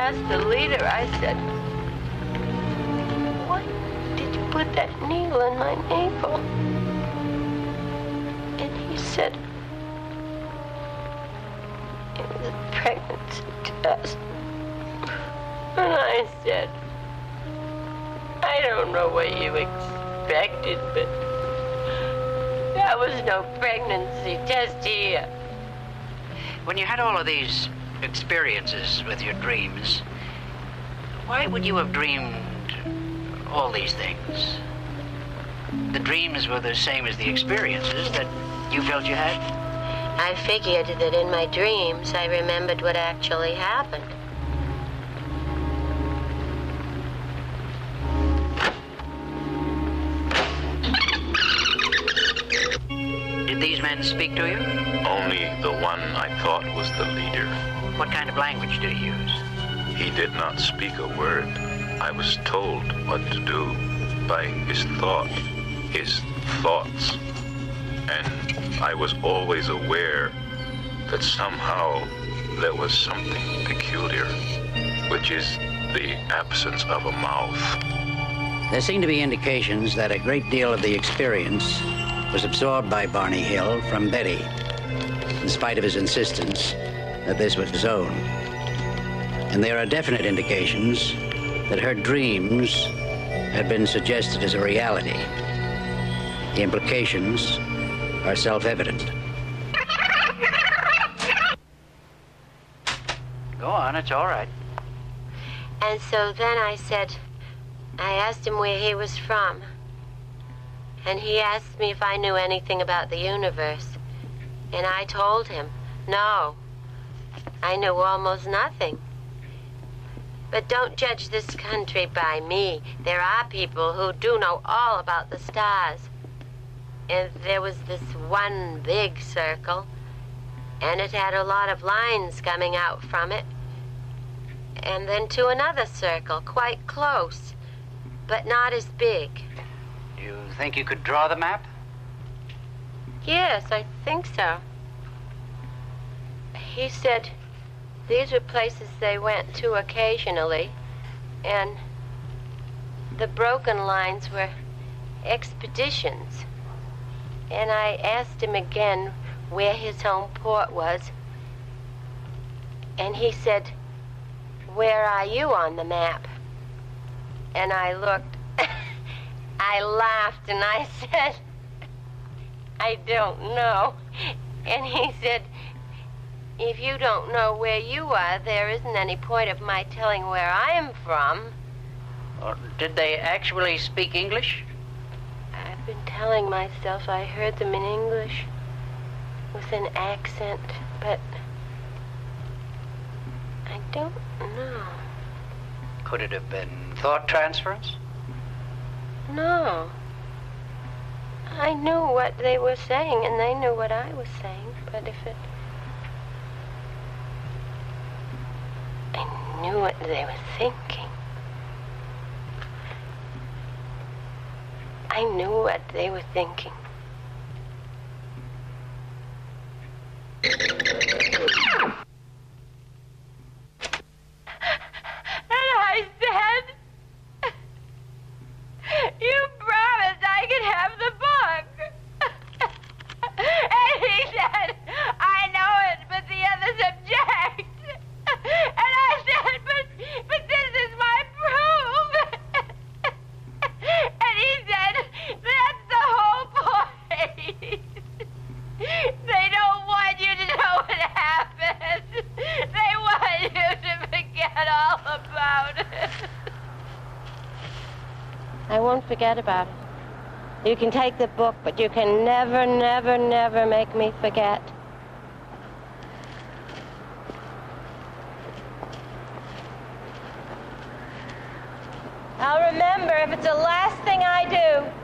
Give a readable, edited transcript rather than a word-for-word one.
asked the leader, I said, why did you put that needle in my navel? And he said, it was a pregnancy test. And I said, I don't know what you expected, but that was no pregnancy test here. When you had all of these experiences with your dreams, why would you have dreamed all these things? The dreams were the same as the experiences that you felt you had? I figured that in my dreams I remembered what actually happened. Did these men speak to you? Only the one I thought was the leader. What kind of language did he use? He did not speak a word. I was told what to do by his thoughts. And I was always aware that somehow there was something peculiar, which is the absence of a mouth. There seem to be indications that a great deal of the experience was absorbed by Barney Hill from Betty, in spite of his insistence that this was his own. And there are definite indications that her dreams had been suggested as a reality. The implications are self-evident. Go on, it's all right. And so then I asked him where he was from. And he asked me if I knew anything about the universe. And I told him, no. I knew almost nothing. But don't judge this country by me. There are people who do know all about the stars. And there was this one big circle, and it had a lot of lines coming out from it. And then to another circle, quite close, but not as big. You think you could draw the map? Yes, I think so. He said these were places they went to occasionally, and the broken lines were expeditions. And I asked him again where his home port was, and he said, where are you on the map? And I looked, I laughed, and I said, I don't know. And he said, if you don't know where you are, there isn't any point of my telling where I am from. Did they actually speak English? I've been telling myself I heard them in English with an accent, but I don't know. Could it have been thought transference? No. I knew what they were saying, and they knew what I was saying, but if it... I knew what they were thinking. I knew what they were thinking. And I said, you promised I could have the book. And he said, I know it, but the others object. And I said, but this is my proof. And he said, that's the whole point. They don't want you to know what happened. They want you to forget all about it. I won't forget about it. You can take the book, but you can never, never, never make me forget. I'll remember if it's the last thing I do.